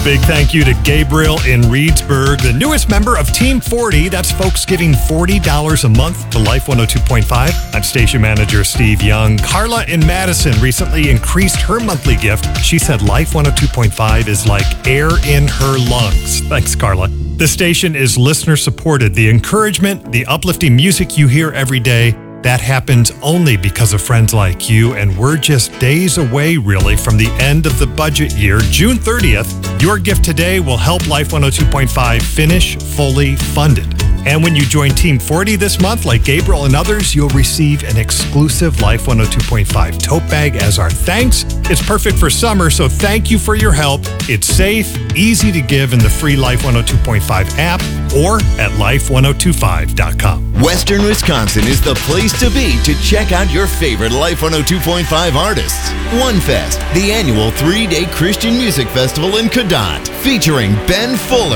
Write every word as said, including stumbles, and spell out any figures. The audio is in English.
Big thank you to Gabriel in Reedsburg, the newest member of Team forty. That's folks giving forty dollars a month to Life one oh two point five. I'm station manager Steve Young. Carla in Madison recently increased her monthly gift. She said Life one oh two point five is like air in her lungs. Thanks, Carla. The station is listener supported. The encouragement, the uplifting music you hear every day, that happens only because of friends like you, and we're just days away, really, from the end of the budget year, June thirtieth. Your gift today will help Life one oh two point five finish fully funded. And when you join Team forty this month, like Gabriel and others, you'll receive an exclusive Life one oh two point five tote bag as our thanks. It's perfect for summer, so thank you for your help. It's safe, easy to give in the free Life one oh two point five app or at life one oh two five dot com. Western Wisconsin is the place to be to check out your favorite Life one oh two point five artists. One Fest, the annual three-day Christian music festival in Cadott, featuring Ben Fuller.